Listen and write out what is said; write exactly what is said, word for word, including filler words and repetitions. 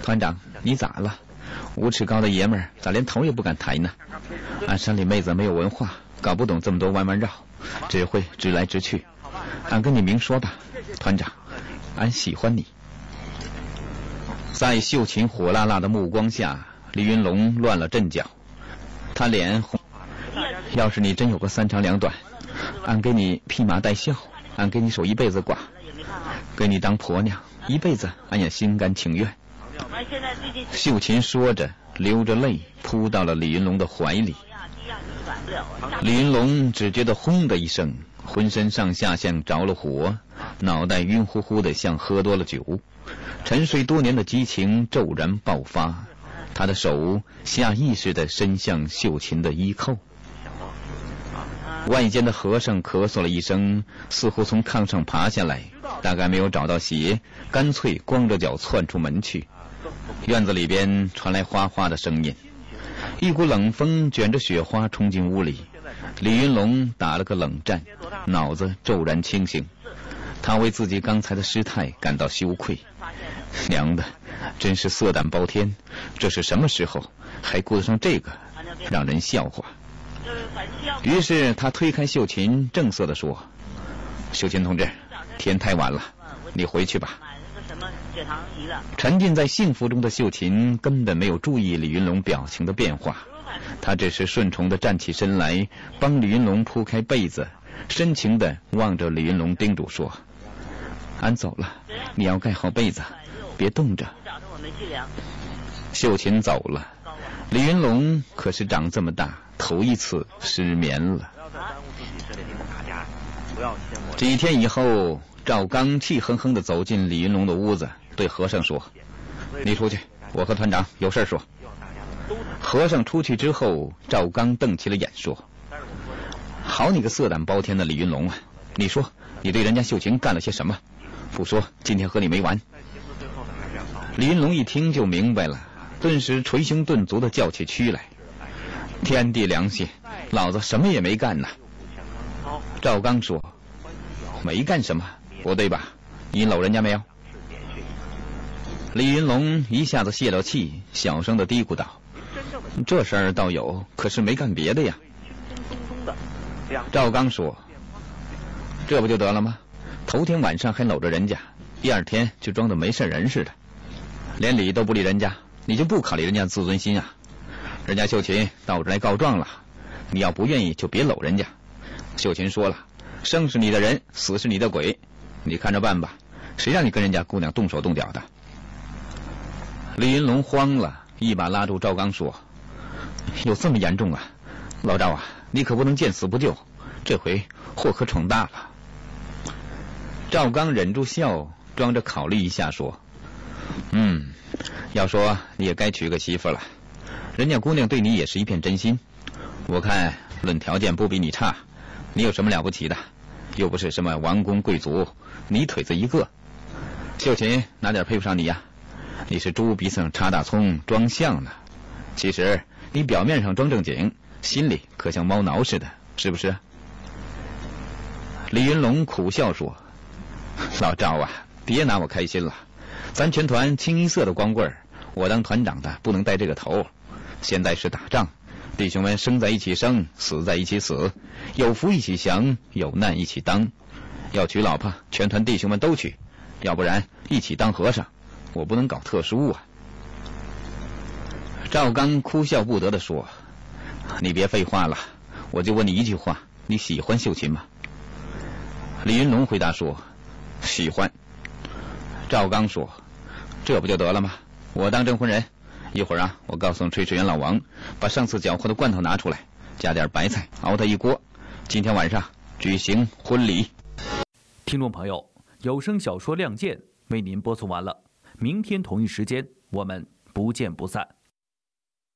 团长，你咋了？五尺高的爷们儿咋连头也不敢抬呢？俺山里妹子没有文化，搞不懂这么多弯弯绕，只会直来直去。俺跟你明说吧，团长，俺喜欢你。在秀琴火辣辣的目光下，李云龙乱了阵脚，他脸红。要是你真有个三长两短，俺给你披麻戴孝，俺给你守一辈子寡，给你当婆娘，一辈子俺也心甘情愿。秀琴说着，流着泪扑到了李云龙的怀里。李云龙只觉得轰的一声，浑身上下像着了火，脑袋晕乎乎的，像喝多了酒。沉睡多年的激情骤然爆发，他的手下意识地伸向秀琴的衣扣。外间的和尚咳嗽了一声，似乎从炕上爬下来，大概没有找到鞋，干脆光着脚窜出门去。院子里边传来哗哗的声音，一股冷风卷着雪花冲进屋里。李云龙打了个冷战，脑子骤然清醒，他为自己刚才的失态感到羞愧。娘的，真是色胆包天，这是什么时候还顾得上这个，让人笑话。于是他推开秀琴，正色地说：秀琴同志，天太晚了，你回去吧。沉浸在幸福中的秀琴根本没有注意李云龙表情的变化，他只是顺从地站起身来，帮李云龙铺开被子，深情地望着李云龙，叮嘱说：俺走了，你要盖好被子，别冻着。秀琴走了，李云龙可是长这么大头一次失眠了。几天以后，赵刚气哼哼地走进李云龙的屋子，对和尚说：你出去，我和团长有事说。和尚出去之后，赵刚瞪起了眼说：好你个色胆包天的李云龙啊，你说你对人家秀琴干了些什么？不说，今天和你没完。李云龙一听就明白了，顿时捶胸顿足地叫起屈来：天地良心，老子什么也没干呐！赵刚说：没干什么，不对吧？你搂人家没有？李云龙一下子泄了气，小声地嘀咕道：这事儿倒有，可是没干别的呀。赵刚说：这不就得了吗？头天晚上还搂着人家，第二天就装得没事人似的，连理都不理人家，你就不考虑人家自尊心啊？人家秀琴到我这来告状了，你要不愿意就别搂人家。秀琴说了，生是你的人，死是你的鬼，你看着办吧，谁让你跟人家姑娘动手动脚的？李云龙慌了，一把拉住赵刚说：有这么严重啊？老赵啊，你可不能见死不救，这回祸可闯大了。赵刚忍住笑，装着考虑一下说：嗯，要说你也该娶个媳妇了，人家姑娘对你也是一片真心，我看论条件不比你差，你有什么了不起的？又不是什么王公贵族，泥腿子一个。秀琴哪点配不上你呀？你是猪鼻子上插大葱，装像呢。其实你表面上装正经，心里可像猫挠似的，是不是？李云龙苦笑说：老赵啊，别拿我开心了，咱全团清一色的光棍儿，我当团长的不能带这个头。现在是打仗，弟兄们生在一起生，死在一起死，有福一起享，有难一起当。要娶老婆，全团弟兄们都娶，要不然一起当和尚，我不能搞特殊啊。赵刚哭笑不得地说：你别废话了，我就问你一句话，你喜欢秀琴吗？李云龙回答说：喜欢。赵刚说：这不就得了吗？我当证婚人，一会儿啊，我告诉炊事员老王，把上次搅和的罐头拿出来，加点白菜，熬它一锅。今天晚上举行婚礼。 听众朋友，有声小说《亮剑》为您播送完了，明天同一时间我们不见不散。